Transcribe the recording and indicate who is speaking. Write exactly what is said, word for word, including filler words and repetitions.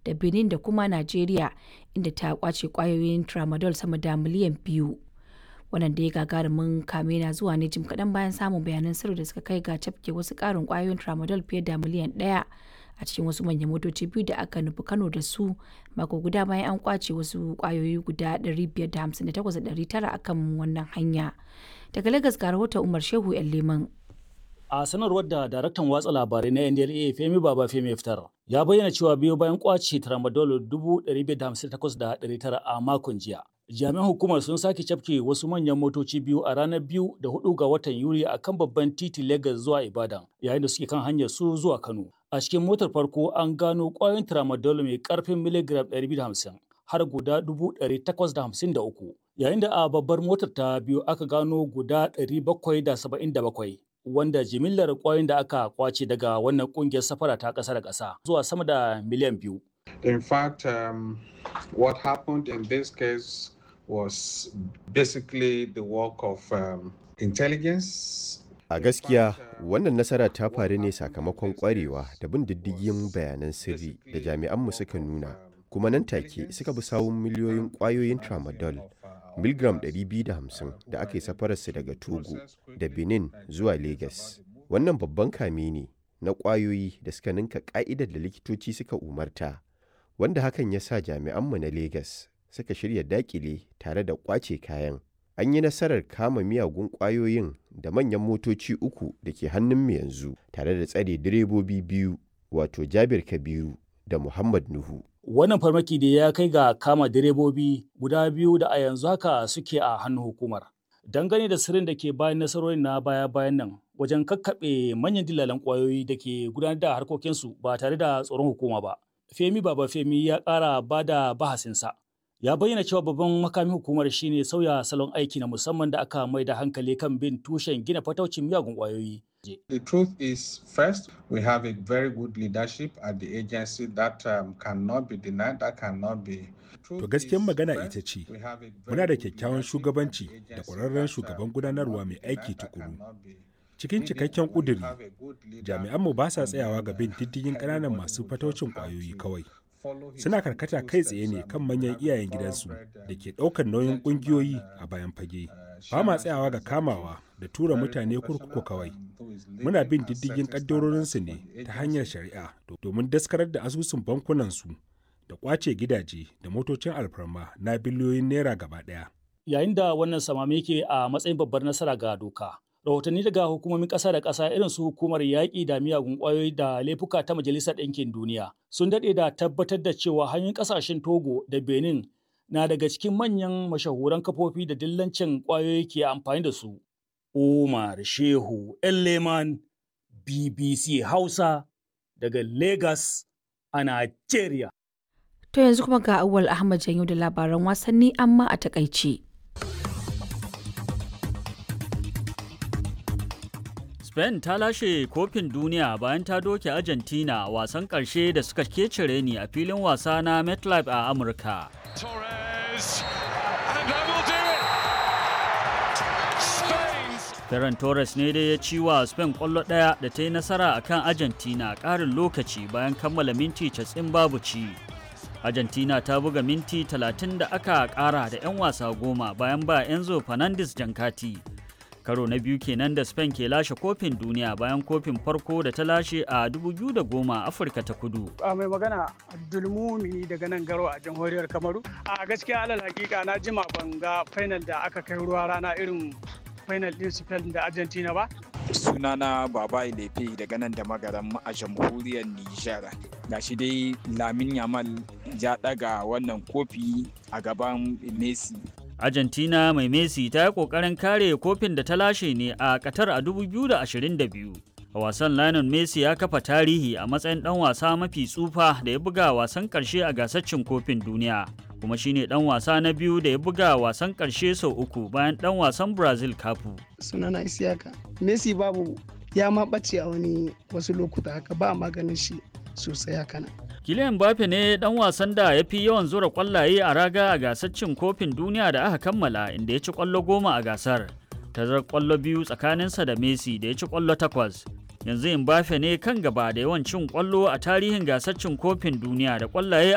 Speaker 1: da Benin da kuma Najeriya, inda ta kwace kwayoyin tramadol sama da miliyan biyu. Wannan da ya gagarumin kame na zuwa ne jim kaɗan bayan samun bayanan sirri da suka kai ga cafke wasu ƙarin kwayoyin tramadol fiye da miliyan ɗaya a cikin wasu manyan motoci biyu da aka nufi Kano da su mako guda bayan an kwace wasu kwayoyi guda ɗari biyar da hamsin da takwas da ɗari tara akan wannan hanya. Daga Lagos ga rahoton Umar Shehu ‘yan Leman.
Speaker 2: A sanarwar da daraktan watsa labarai na N D L E A Femi Baba Femi ya fitar, ya bayyana cewa biyo bayan kwace tramadol dubu ɗari biyar da hamsin da takwas da ɗari tara a makon jiya. Jami'an hukumar sun sake cafke wasu manyan motoci biyu a ranar biyu da hudu ga watan Yuli a kan babban titi Lagos zuwa Ibadan, yayin da suke kan hanyar su zuwa Kano. A cikin motar farko an gano ƙwayoyin tramadol mai ƙarfin miligram ɗari biyu da hamsin har guda dubu ɗari takwas da hamsin da uku, yayin da a babbar motar ta biyu aka gano guda ɗari bakwai da saba'in da bakwai. Wanda jimillar ƙwayoyin da aka kwace daga wannan ƙungiyar safara ta ƙasa da ƙasa zuwa sama da miliyan biyu.
Speaker 3: In fact, um, what happened in this case was basically the work of um, intelligence.
Speaker 4: A gaskiya, wannan nasara ta faru ne sakamakon ƙwarewa da bin diddigin bayanan sirri da jami'anmu suka nuna, kuma nan take suka bi sawun miliyoyin ƙwayoyin tramadol miligram ɗari biyu da hamsin da aka yi safararsu daga Togo da Benin zuwa Lagos. Wannan babban kame ne na ƙwayoyi da suka ninka ƙa'idar da likitoci suka umarta, wanda hakan ya sa jami'anmu na Lagos suka shirya daƙile tare da ƙwace kayan. An yi nasarar kama miyagun ƙwayoyin da manyan motoci uku da ke hannunmu yanzu, tare da tsare direbobi biyu, wato Jabir Kabiru da Muhammad Nuhu.
Speaker 2: Wannan farmaki da ya kai ga kama direbobi guda biyu da a yanzu haka suke a hannun hukumar. Dangane da sirrin da ke bayan nasarorin na baya-bayan nan wajen kakkaɓe manyan dillalan ƙwayoyi da ke gudanar da harkokinsu ba tare da tsoron hukuma ba, Femi Baba Femi ya ƙara ba da bahasinsa. Ya bayyana cewa babban makamin hukumar shine sauya salon aiki na musamman da aka mai da hankali kan bin tushen gina fataucin miyagun ƙwayoyi.
Speaker 3: The truth is, first, we have a very good leadership at the agency that um, cannot be denied, that cannot be.
Speaker 5: To gaskiyar magana ita ce, muna da kyakkyawan shugabanci da ƙwararren shugaban gudanarwa mai aiki tukuru. Cikin cikakken ƙuduri, jami'anmu ba sa tsayawa ga bin diddigin ƙananan masu fataucin ƙwayoyi kawai. Suna karkata kai tsaye ne kan manyan iyayen gidansu da ke ɗaukar nauyin ƙungiyoyi a bayan fage. Ba ma tsayawa ga kamawa da tura mutane kurkuku kawai. Muna bin diddigin ƙaddarorinsu ne ta hanyar shari'a domin daskarar da asusun bankunansu da ƙwace gidaje da motocin alfarma na biliyoyin naira gaba ɗaya.
Speaker 2: Yayin da wannan samame ke a matsayin babbar nasara ga doka, rahotanni daga hukumomin ƙasa da ƙasa irin su hukumar yaƙi da miyagun ƙwayoyi da laifuka ta Majalisar Ɗinkin Duniya sun daɗe da tabbatar da cewa hanyoyin ƙasashen Togo da Benin na daga cikin manyan mashahuran kafofi da dillancin ƙwayoyi ke amfani da su. Umar Shehu ‘yan Leman, B B C Hausa daga Lagos a Najeriya.
Speaker 1: To yanzu kuma ga Auwal Ahmad Janyo da labaran wasanni amma a takaice.
Speaker 6: Spain ta lashe kofin duniya bayan ta doke Argentina a wasan ƙarshe da suka kecire ni a filin wasa na MetLife a Amurka. Ferran Torres ne dai ya ci wa Spain ƙwallo ɗaya da ta yi nasara a kan Argentina ƙarin lokaci bayan kammala minti casa'in babu ci. Argentina ta buga minti talatin da aka ƙara da 'yan wasa goma bayan ba Enzo Fernandez jankati. Karo na biyu kenan da Spain ke lashe kofin duniya bayan kofin farko da ta lashe a dubu biyu da goma Afirka ta Kudu.
Speaker 7: A mai magana Abdulmumini daga nan Garo a jamhuriyar Kamaru. A gaskiya alal hakika na jima ban ga final da aka kai ruwa rana irin final din Spain da Argentina ba.
Speaker 8: Sunana Baba Ilefe daga nan da magaram a jamhuriyar Nijar. Gashi dai Lamin Yamal ya daga wannan kofi a gaban Messi.
Speaker 6: Argentina mai Messi ta yi ƙoƙarin kare kofin da ta lashe ne a Qatar a dubu biyu da ashirin da biyu. A wasan Lionel Messi ya kafa tarihi a matsayin ɗan wasa mafi tsufa da ya buga wasan ƙarshe a gasar cin kofin duniya, kuma shine ɗan wasa na biyu da ya buga wasan ƙarshe sau uku bayan ɗan wasan Brazil Cafu.
Speaker 9: Sunana Isiyaka. Messi babu ya ma ɓace a wani wasu lokuta haka ba maganin shi sosai haka nan.
Speaker 6: Kylian Mbappe ne dan wasan da ya fi yawan zura kwallaye a raga a gasar cin kofin duniya da aka kammala, inda ya ci kwallo goma a gasar. Tazarar kwallo biyu tsakaninsa da Messi da ya ci kwallo takwas. Yanzu Mbappe ne kan gaba da yawan cin kwallo a tarihin gasar cin kofin duniya da kwallaye